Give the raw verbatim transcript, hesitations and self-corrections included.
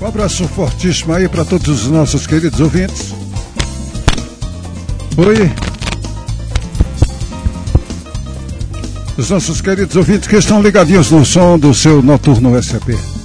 Um abraço fortíssimo aí para todos os nossos queridos ouvintes. Oi. Os nossos queridos ouvintes que estão ligadinhos no som do seu Noturno S A P.